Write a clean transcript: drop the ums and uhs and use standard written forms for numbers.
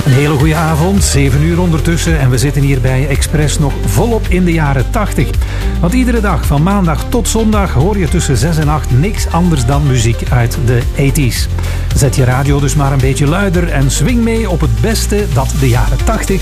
Een hele goede avond, 7 uur ondertussen en we zitten hier bij Express nog volop in de jaren 80. Want iedere dag van maandag tot zondag hoor je tussen 6 en 8 niks anders dan muziek uit de 80s. Zet je radio dus maar een beetje luider en swing mee op het beste dat de jaren 80